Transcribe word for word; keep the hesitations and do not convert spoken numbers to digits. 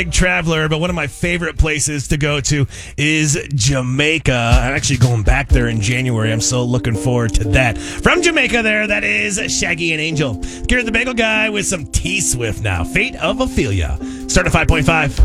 big traveler, but one of my favorite places to go to is Jamaica. I'm actually going back there in January. I'm so looking forward to that. From Jamaica there, that is Shaggy and Angel. Garrett the Bagel Guy with some T-Swift now. Fate of Ophelia. Start at five point five.